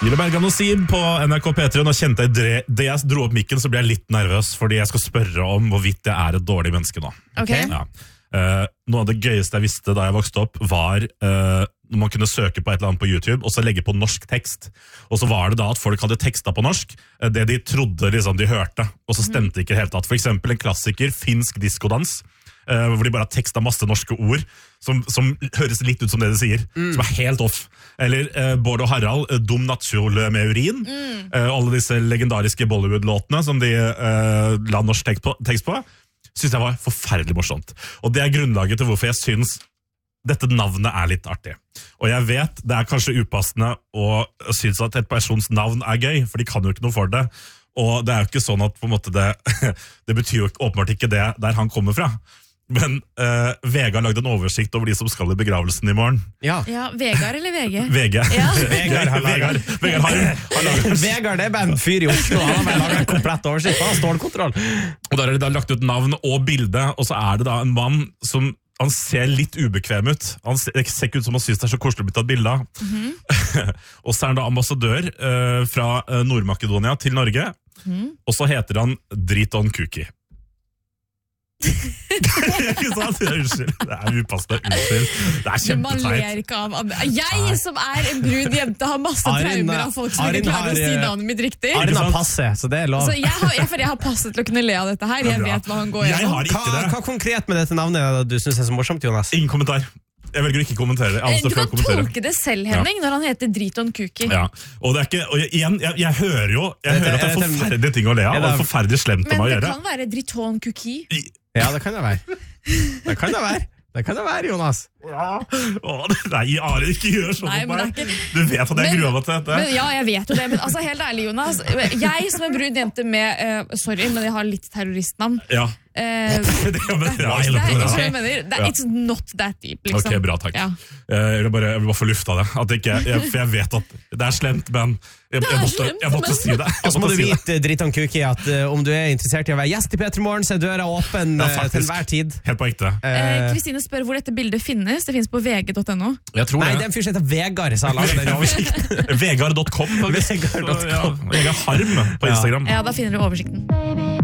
Gira Bergan og Sieb på NRK P3. Nå kjente jeg det jeg dro opp mikken, så ble jeg litt nervøs, fordi jeg skal spørre om hvorvidt jeg er et dårlig menneske nå. Okay. Ja. Noe av det gøyeste jeg visste da jeg vokste opp, var når man kunne søke på et eller annet på YouTube, og så legge på norsk tekst. Og så var det da at folk hadde tekstet på norsk, det de trodde liksom de hørte, og så stemte det ikke helt at. For eksempel en klassiker, finsk diskodans, hvor de bare har tekstet masse norske ord, som høres litt ut som det de sier, som er helt off. Eller Bård og Harald, Dum nattkjole med urin, alle disse legendariske Bollywood-låtene som de la norsk tekst på, synes jeg var forferdelig morsomt. Og det er grunnlaget til hvorfor jeg synes dette navnet er litt artig. Og jeg vet, det er kanskje upassende å synes at et persons navn er gøy, for de kan jo ikke noe for det. Og det er jo ikke sånn at på en måte det betyr jo åpenbart ikke det der han kommer fra. Men Vegard lagde en oversikt over de som skal i begravelsen i morgen. Ja, Vegard eller VG? VG. Ja. Vegard har laget Vegard er bare en fyr i Oslo. Han har laget en komplett oversikt. Han har stålkontroll. Og der er det da lagt ut navn og bilde, og så er det da en mann som han ser litt ubekvem ut. Han ser ikke ut som han synes det er så koselig å bli tatt bilde av. Og så er han da ambassadør fra Nord-Makedonia til Norge, og så heter han Driton Kuki. Unnskyld, det er upassende. Unnskyld, det er kjempeteit. Man ler ikke av jeg som er en brun jente har masse traumer av folk som ikke klarer å si navnet mitt riktig. Arin har passe, så det er lov. Så jeg har passet til å kunne le av dette her. Jeg vet hva han går Jeg gjennom. har ikke det. Hva konkret med dette navnet du synes er så morsomt, Jonas? Ingen kommentar. Jeg velger å ikke kommentere. Du kan tolke det selv, Henning, når han heter Driton Kuki. Ja, og det er ikke, og igjen, jeg hører jo at det er forferdelige ting å le av, og det er forferdelig slemt om å gjøre. Men det kan være Driton Kuki. Ja, det kan det være. Det kan det være, Jonas. Ja. Nei, Arin, ikke gjør sånn på meg. Du vet at jeg gruer meg til dette. Ja, jeg vet jo det, men altså, helt ærlig, Jonas. Jeg som en brun jente med, sorry, men jeg har litt terroristnavn. Ja. It's not that deep, liksom. Ok, bra, takk. Ja. Jeg vil bare få lufta det. For jeg vet at det er slemt, men jeg måtte si det. Og så må du vite, Driton Kuki, at om du er interessert i å være gjest i P3 Morgen, så er døra åpen til hver tid. Helt på ekte. Kristine spør hvor dette bildet finnes. Det finnes på vg.no. Jeg tror Nei, det er en fyr som heter Vegard, sa han. Vegard.com. Vegard Harm på Instagram. Ja, da finner du oversikten.